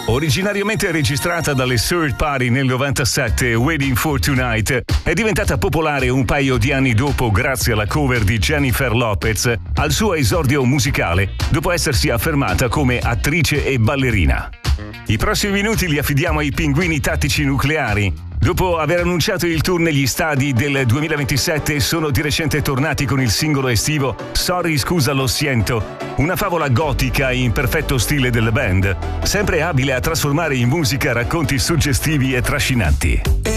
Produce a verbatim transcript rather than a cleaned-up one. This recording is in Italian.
Originariamente registrata dalle Third Party nel novantasette, Waiting for Tonight è diventata popolare un paio di anni dopo grazie alla cover di Jennifer Lopez al suo esordio musicale, dopo essersi affermata come attrice e ballerina. I prossimi minuti li affidiamo ai Pinguini Tattici Nucleari. Dopo aver annunciato il tour negli stadi del duemilaventisette, sono di recente tornati con il singolo estivo Sorry scusa lo siento, una favola gotica in perfetto stile della band, sempre abile a trasformare in musica racconti suggestivi e trascinanti.